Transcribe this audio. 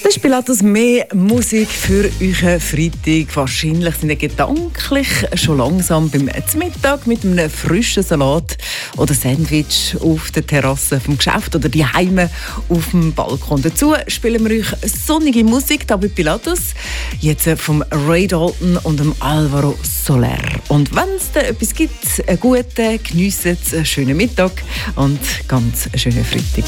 Das ist Pilatus, mehr Musik für euren Freitag. Wahrscheinlich sind ihr gedanklich schon langsam beim Mittag mit einem frischen Salat oder Sandwich auf der Terrasse vom Geschäft oder die Heime auf dem Balkon. Dazu spielen wir euch sonnige Musik hier bei Pilatus. Jetzt vom Ray Dalton und dem Alvaro Soler. Und wenn es da etwas gibt, einen guten, geniessen einen schönen Mittag und ganz einen schönen Freitag.